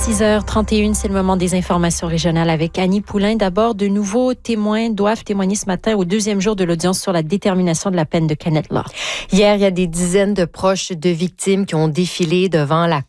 6h31, c'est le moment des informations régionales avec Annie Poulain. D'abord, de nouveaux témoins doivent témoigner ce matin au deuxième jour de l'audience sur la détermination de la peine de Kenneth Law. Hier, il y a des dizaines de proches de victimes qui ont défilé devant la